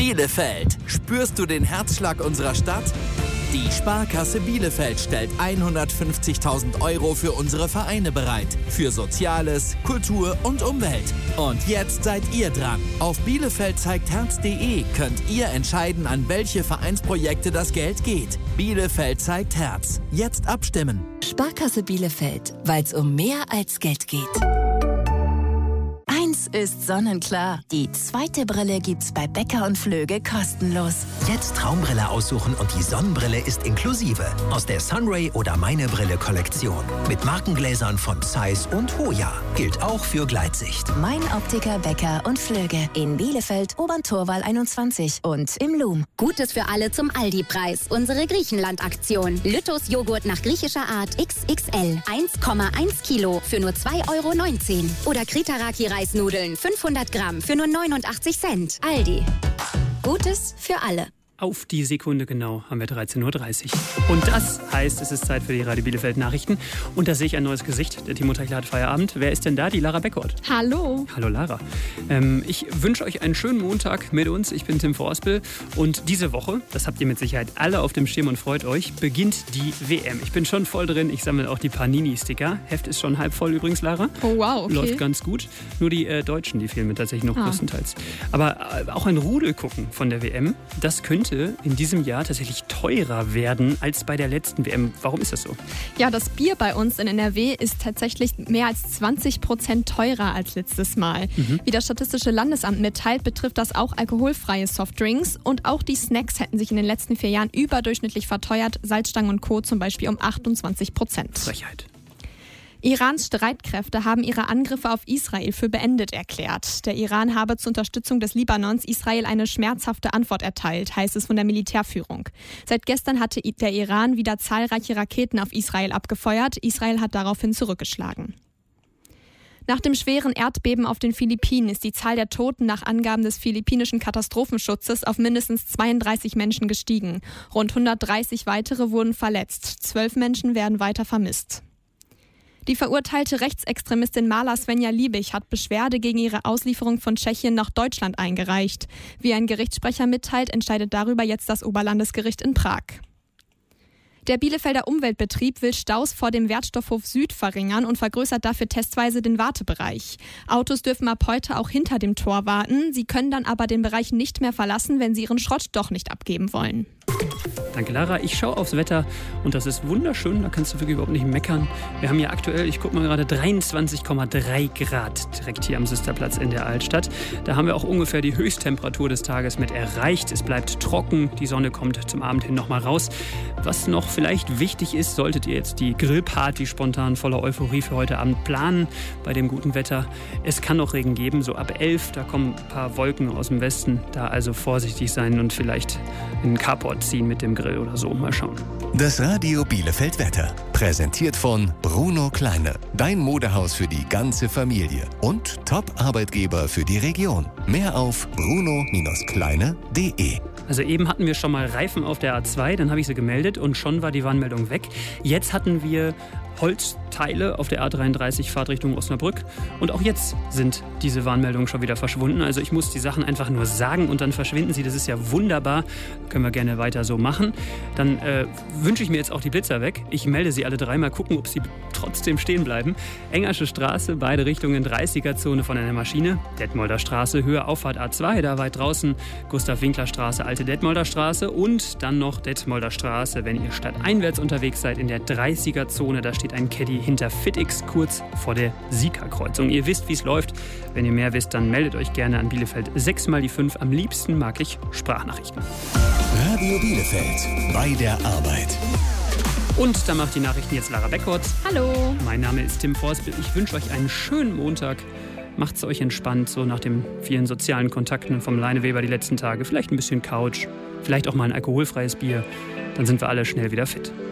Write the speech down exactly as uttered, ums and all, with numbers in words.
Bielefeld. Spürst du den Herzschlag unserer Stadt? Die Sparkasse Bielefeld stellt hundertfünfzigtausend Euro für unsere Vereine bereit. Für Soziales, Kultur und Umwelt. Und jetzt seid ihr dran. Auf bielefeld zeigt herz punkt de könnt ihr entscheiden, an welche Vereinsprojekte das Geld geht. Bielefeld zeigt Herz. Jetzt abstimmen. Sparkasse Bielefeld, weil es um mehr als Geld geht. Eins ist sonnenklar. Die zweite Brille gibt's bei Becker und Flöge kostenlos. Jetzt Traumbrille aussuchen und die Sonnenbrille ist inklusive. Aus der Sunray oder Meine Brille Kollektion. Mit Markengläsern von Zeiss und Hoya. Gilt auch für Gleitsicht. Mein Optiker Becker und Flöge. In Bielefeld, Oberntorwall einundzwanzig und im Loom. Gutes für alle zum Aldi-Preis. Unsere Griechenland-Aktion. Lüttos Joghurt nach griechischer Art X X L. eins Komma eins Kilo für nur zwei Euro neunzehn. Oder Kritaraki-Reisnudeln fünfhundert Gramm für nur neunundachtzig Cent. Aldi. Gutes für alle. Auf die Sekunde genau haben wir dreizehn Uhr dreißig. Und das heißt, es ist Zeit für die Radio Bielefeld Nachrichten. Und da sehe ich ein neues Gesicht. Der Timo Teichler hat Feierabend. Wer ist denn da? Die Lara Beckert. Hallo. Hallo Lara. Ähm, ich wünsche euch einen schönen Montag mit uns. Ich bin Tim Vorspel. Und diese Woche, das habt ihr mit Sicherheit alle auf dem Schirm und freut euch, beginnt die W M. Ich bin schon voll drin. Ich sammle auch die Panini-Sticker. Heft ist schon halb voll übrigens, Lara. Oh wow, okay. Läuft ganz gut. Nur die äh, Deutschen, die fehlen mir tatsächlich noch ah. größtenteils. Aber äh, auch ein Rudel gucken von der W M, das könnte in diesem Jahr tatsächlich teurer werden als bei der letzten W M. Warum ist das so? Ja, das Bier bei uns in N R W ist tatsächlich mehr als zwanzig Prozent teurer als letztes Mal. Mhm. Wie das Statistische Landesamt mitteilt, betrifft das auch alkoholfreie Softdrinks. Und auch die Snacks hätten sich in den letzten vier Jahren überdurchschnittlich verteuert. Salzstangen und Co. zum Beispiel um achtundzwanzig Prozent. Frechheit. Irans Streitkräfte haben ihre Angriffe auf Israel für beendet erklärt. Der Iran habe zur Unterstützung des Libanons Israel eine schmerzhafte Antwort erteilt, heißt es von der Militärführung. Seit gestern hatte der Iran wieder zahlreiche Raketen auf Israel abgefeuert. Israel hat daraufhin zurückgeschlagen. Nach dem schweren Erdbeben auf den Philippinen ist die Zahl der Toten nach Angaben des philippinischen Katastrophenschutzes auf mindestens zweiunddreißig Menschen gestiegen. Rund hundertdreißig weitere wurden verletzt. Zwölf Menschen werden weiter vermisst. Die verurteilte Rechtsextremistin Mala Svenja Liebig hat Beschwerde gegen ihre Auslieferung von Tschechien nach Deutschland eingereicht. Wie ein Gerichtssprecher mitteilt, entscheidet darüber jetzt das Oberlandesgericht in Prag. Der Bielefelder Umweltbetrieb will Staus vor dem Wertstoffhof Süd verringern und vergrößert dafür testweise den Wartebereich. Autos dürfen ab heute auch hinter dem Tor warten. Sie können dann aber den Bereich nicht mehr verlassen, wenn sie ihren Schrott doch nicht abgeben wollen. Danke, Lara. Ich schaue aufs Wetter und das ist wunderschön. Da kannst du wirklich überhaupt nicht meckern. Wir haben hier aktuell, ich gucke mal gerade, dreiundzwanzig Komma drei Grad direkt hier am Sisterplatz in der Altstadt. Da haben wir auch ungefähr die Höchsttemperatur des Tages mit erreicht. Es bleibt trocken. Die Sonne kommt zum Abend hin nochmal raus. Was noch vielleicht wichtig ist, solltet ihr jetzt die Grillparty spontan voller Euphorie für heute Abend planen bei dem guten Wetter. Es kann noch Regen geben, so ab elf. Da kommen ein paar Wolken aus dem Westen. Da also vorsichtig sein und vielleicht in den Carport ziehen mit dem Grill oder so. Mal schauen. Das Radio Bielefeld Wetter. Präsentiert von Bruno Kleine. Dein Modehaus für die ganze Familie. Und Top-Arbeitgeber für die Region. Mehr auf bruno Kleine punkt de. Also eben hatten wir schon mal Reifen auf der A zwei, dann habe ich sie gemeldet und schon war die Warnmeldung weg. Jetzt hatten wir Holzteile auf der A dreiunddreißig Fahrtrichtung Osnabrück und auch jetzt sind diese Warnmeldungen schon wieder verschwunden. Also ich muss die Sachen einfach nur sagen und dann verschwinden sie. Das ist ja wunderbar. Können wir gerne weiter so machen. Dann äh, wünsche ich mir jetzt auch die Blitzer weg. Ich melde sie alle drei, mal gucken, ob sie trotzdem stehen bleiben. Engersche Straße, beide Richtungen dreißiger-Zone von einer Maschine. Detmolder Straße, Höhe Auffahrt A zwei, da weit draußen. Gustav-Winkler-Straße, Alte Detmolder Straße und dann noch Detmolder Straße, wenn ihr stadteinwärts unterwegs seid, in der dreißiger-Zone. Da steht ein Caddy hinter Fitix, kurz vor der Siegerkreuzung. Ihr wisst, wie es läuft. Wenn ihr mehr wisst, dann meldet euch gerne an Bielefeld sechs mal die fünf. Am liebsten mag ich Sprachnachrichten. Radio Bielefeld, bei der Arbeit. Und da macht die Nachrichten jetzt Lara Beckert. Hallo. Mein Name ist Tim Vorspel. Ich wünsche euch einen schönen Montag. Macht's euch entspannt, so nach den vielen sozialen Kontakten vom Leineweber die letzten Tage. Vielleicht ein bisschen Couch, vielleicht auch mal ein alkoholfreies Bier. Dann sind wir alle schnell wieder fit.